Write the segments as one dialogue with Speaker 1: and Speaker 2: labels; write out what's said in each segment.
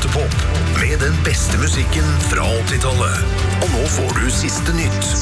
Speaker 1: Bråtepop med den beste musikken fra 80-tallet. Og nå får du siste nytt.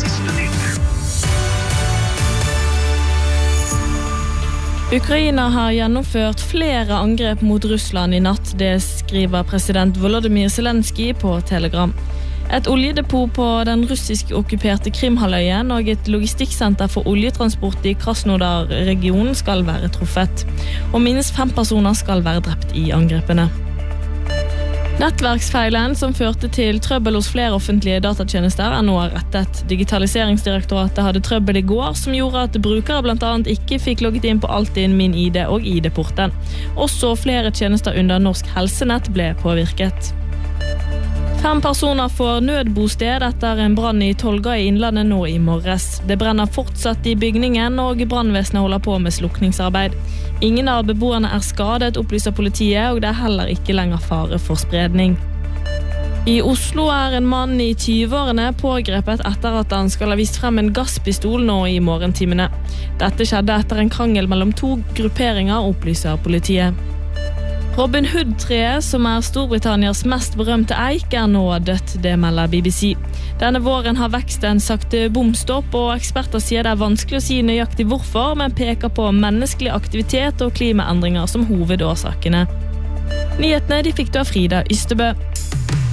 Speaker 2: Ukraina har gjennomført flere angrep mot Russland i natt, det skriver president Volodymyr Zelensky på Telegram. Et oljedepot på den russisk okkuperte Krimhalvøyen og et logistikksenter for oljetransport i Krasnodar-regionen skal være truffet. Og minst 5 personer skal være drept i angrepene. Nettverksfeilen som førte til trøbbel hos flere offentlige datatjenester nå rettet. Digitaliseringsdirektoratet hadde trøbbel i går som gjorde at brukere blant annet ikke fikk logget inn på Altinn, Min ID og ID-porten. Også flere tjenester under Norsk Helsenett ble påvirket. 5 personer får nødbosted etter en brann i Tolga i Innlandet nå i morges. Det brenner fortsatt i bygningen, og brannvesenet holder på med slukningsarbeid. Ingen av beboerne er skadet, opplyser politiet, og det er heller ikke lenger fare for spredning. I Oslo er en mann i 20-årene pågrepet etter at han skal ha vist frem en gasspistol nå i morgentimene. Dette skjedde etter en krangel mellom 2 grupperinger, opplyser politiet. Robin Hood-treet, som er Storbritannias mest berømte eik, er nå dødt, det melder BBC. Denne våren har veksten sakte bomstopp, og eksperter sier det er vanskelig å si nøyaktig hvorfor, men peker på menneskelig aktivitet og klimaendringer som hovedårsakene. Nyhetene de fikk du av Frida Ystebø.